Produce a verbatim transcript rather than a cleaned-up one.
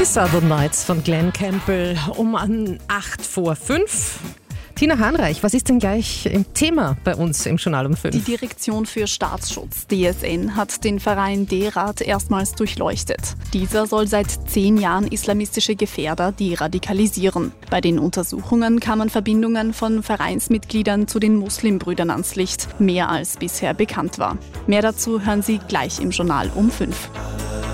Die Southern Nights von Glenn Campbell um an acht vor fünf. Tina Hahnreich, was ist denn gleich im Thema bei uns im Journal um fünf? Die Direktion für Staatsschutz, D S N, hat den Verein D-Rat erstmals durchleuchtet. Dieser soll seit zehn Jahren islamistische Gefährder deradikalisieren. Bei den Untersuchungen kamen Verbindungen von Vereinsmitgliedern zu den Muslimbrüdern ans Licht, mehr als bisher bekannt war. Mehr dazu hören Sie gleich im Journal um fünf.